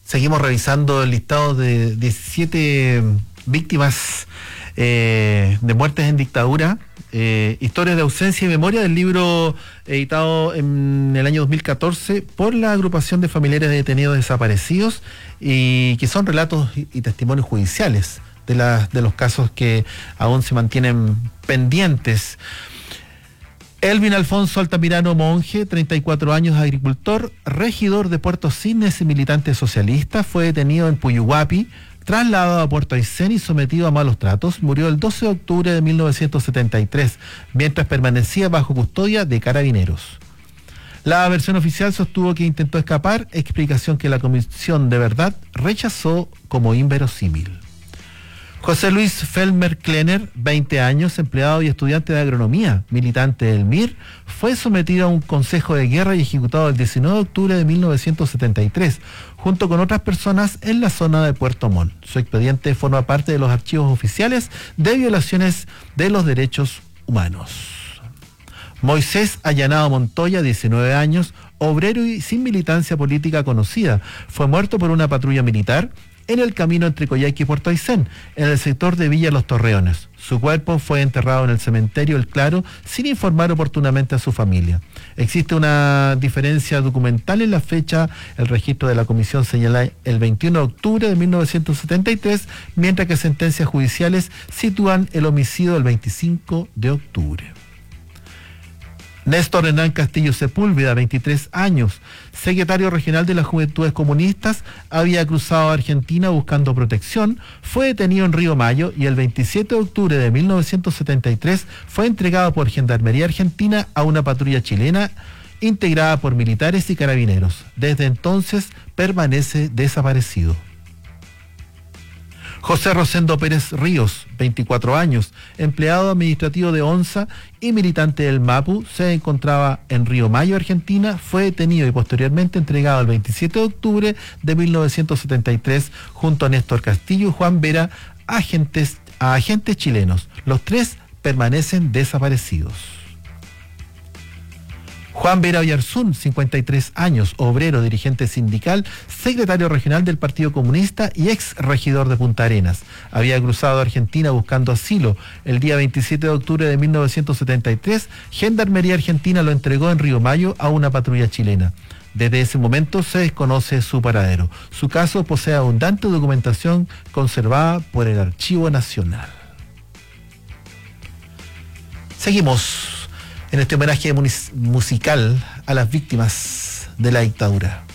Seguimos revisando el listado de 17 víctimas de muertes en dictadura, historias de ausencia y memoria, del libro editado en el año 2014 por la agrupación de familiares de detenidos desaparecidos, y que son relatos y testimonios judiciales de los casos que aún se mantienen pendientes. Elvin Alfonso Altamirano Monge, 34 años, agricultor, regidor de Puerto Cisnes y militante socialista, fue detenido en Puyuhuapi, trasladado a Puerto Aysén y sometido a malos tratos. Murió el 12 de octubre de 1973, mientras permanecía bajo custodia de Carabineros. La versión oficial sostuvo que intentó escapar, explicación que la Comisión de Verdad rechazó como inverosímil. José Luis Felmer Klenner, 20 años, empleado y estudiante de agronomía, militante del MIR, fue sometido a un consejo de guerra y ejecutado el 19 de octubre de 1973, junto con otras personas en la zona de Puerto Montt. Su expediente forma parte de los archivos oficiales de violaciones de los derechos humanos. Moisés Allanado Montoya, 19 años, obrero y sin militancia política conocida, fue muerto por una patrulla militar en el camino entre Coyhaique y Puerto Aysén, en el sector de Villa Los Torreones. Su cuerpo fue enterrado en el cementerio El Claro sin informar oportunamente a su familia. Existe una diferencia documental en la fecha. El registro de la comisión señala el 21 de octubre de 1973, mientras que sentencias judiciales sitúan el homicidio el 25 de octubre. Néstor Hernán Castillo Sepúlveda, 23 años, secretario regional de las Juventudes Comunistas, había cruzado a Argentina buscando protección, fue detenido en Río Mayo y el 27 de octubre de 1973 fue entregado por Gendarmería Argentina a una patrulla chilena integrada por militares y carabineros. Desde entonces permanece desaparecido. José Rosendo Pérez Ríos, 24 años, empleado administrativo de ONSA y militante del MAPU, se encontraba en Río Mayo, Argentina, fue detenido y posteriormente entregado el 27 de octubre de 1973 junto a Néstor Castillo y Juan Vera a agentes chilenos. Los tres permanecen desaparecidos. Juan Vera Oyarzún, 53 años, obrero, dirigente sindical, secretario regional del Partido Comunista y ex regidor de Punta Arenas. Había cruzado a Argentina buscando asilo. El día 27 de octubre de 1973, Gendarmería Argentina lo entregó en Río Mayo a una patrulla chilena. Desde ese momento se desconoce su paradero. Su caso posee abundante documentación conservada por el Archivo Nacional. Seguimos en este homenaje musical a las víctimas de la dictadura.